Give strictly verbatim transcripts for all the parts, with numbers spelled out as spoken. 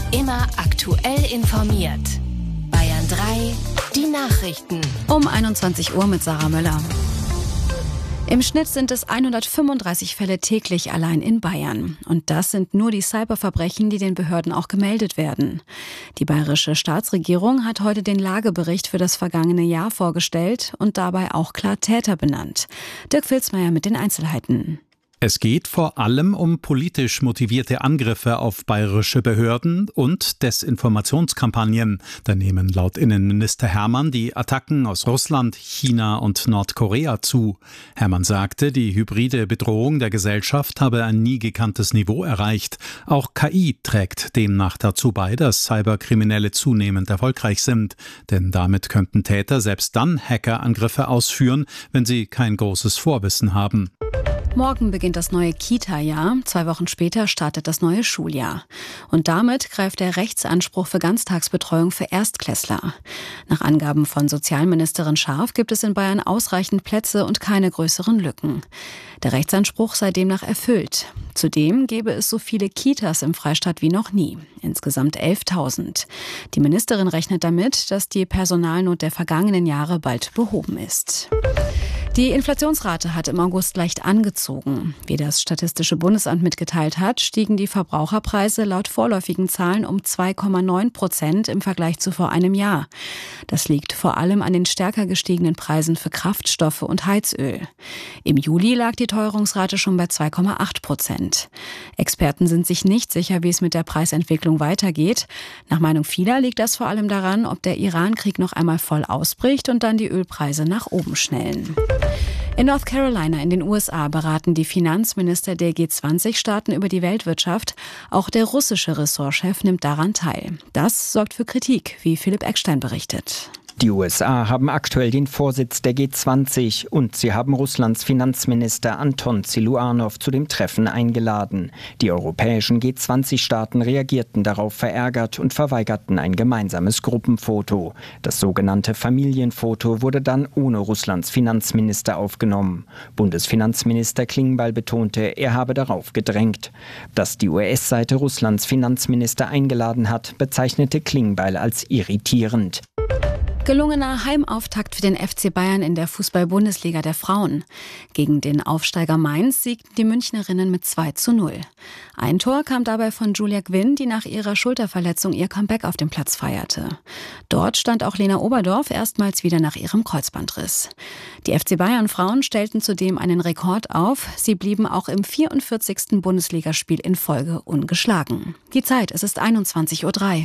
Immer aktuell informiert. Bayern drei, die Nachrichten. Um einundzwanzig Uhr mit Sarah Möller. Im Schnitt sind es hundertfünfunddreißig Fälle täglich allein in Bayern. Und das sind nur die Cyberverbrechen, die den Behörden auch gemeldet werden. Die bayerische Staatsregierung hat heute den Lagebericht für das vergangene Jahr vorgestellt und dabei auch klar Täter benannt. Dirk Filzmeier mit den Einzelheiten. Es geht vor allem um politisch motivierte Angriffe auf bayerische Behörden und Desinformationskampagnen. Da nehmen laut Innenminister Hermann die Attacken aus Russland, China und Nordkorea zu. Hermann sagte, die hybride Bedrohung der Gesellschaft habe ein nie gekanntes Niveau erreicht. Auch K I trägt demnach dazu bei, dass Cyberkriminelle zunehmend erfolgreich sind. Denn damit könnten Täter selbst dann Hackerangriffe ausführen, wenn sie kein großes Vorwissen haben. Morgen beginnt das neue Kita-Jahr, zwei Wochen später startet das neue Schuljahr. Und damit greift der Rechtsanspruch für Ganztagsbetreuung für Erstklässler. Nach Angaben von Sozialministerin Scharf gibt es in Bayern ausreichend Plätze und keine größeren Lücken. Der Rechtsanspruch sei demnach erfüllt. Zudem gäbe es so viele Kitas im Freistaat wie noch nie, insgesamt elftausend. Die Ministerin rechnet damit, dass die Personalnot der vergangenen Jahre bald behoben ist. Die Inflationsrate hat im August leicht angezogen. Wie das Statistische Bundesamt mitgeteilt hat, stiegen die Verbraucherpreise laut vorläufigen Zahlen um zwei Komma neun Prozent im Vergleich zu vor einem Jahr. Das liegt vor allem an den stärker gestiegenen Preisen für Kraftstoffe und Heizöl. Im Juli lag die Teuerungsrate schon bei zwei Komma acht Prozent. Experten sind sich nicht sicher, wie es mit der Preisentwicklung weitergeht. Nach Meinung vieler liegt das vor allem daran, ob der Iran-Krieg noch einmal voll ausbricht und dann die Ölpreise nach oben schnellen. In North Carolina in den U S A beraten die Finanzminister der G zwanzig Staaten über die Weltwirtschaft. Auch der russische Ressortchef nimmt daran teil. Das sorgt für Kritik, wie Philipp Eckstein berichtet. Die U S A haben aktuell den Vorsitz der G zwanzig und sie haben Russlands Finanzminister Anton Siluanow zu dem Treffen eingeladen. Die europäischen G zwanzig Staaten reagierten darauf verärgert und verweigerten ein gemeinsames Gruppenfoto. Das sogenannte Familienfoto wurde dann ohne Russlands Finanzminister aufgenommen. Bundesfinanzminister Klingbeil betonte, er habe darauf gedrängt. Dass die U S-Seite Russlands Finanzminister eingeladen hat, bezeichnete Klingbeil als irritierend. Gelungener Heimauftakt für den F C Bayern in der Fußball-Bundesliga der Frauen. Gegen den Aufsteiger Mainz siegten die Münchnerinnen mit zwei zu null. Ein Tor kam dabei von Julia Gwynn, die nach ihrer Schulterverletzung ihr Comeback auf dem Platz feierte. Dort stand auch Lena Oberdorf erstmals wieder nach ihrem Kreuzbandriss. Die F C Bayern-Frauen stellten zudem einen Rekord auf. Sie blieben auch im vierundvierzigsten Bundesligaspiel in Folge ungeschlagen. Die Zeit, es ist einundzwanzig Uhr drei.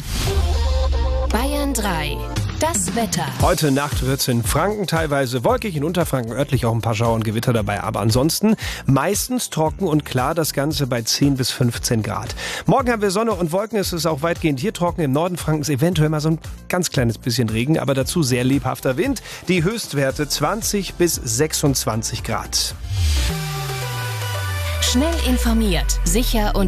Bayern drei. Das Wetter. Heute Nacht wird es in Franken teilweise wolkig, in Unterfranken örtlich auch ein paar Schauer und Gewitter dabei. Aber ansonsten meistens trocken und klar, das Ganze bei zehn bis fünfzehn Grad. Morgen haben wir Sonne und Wolken, es ist auch weitgehend hier trocken. Im Norden Frankens eventuell mal so ein ganz kleines bisschen Regen, aber dazu sehr lebhafter Wind. Die Höchstwerte zwanzig bis sechsundzwanzig Grad. Schnell informiert, sicher und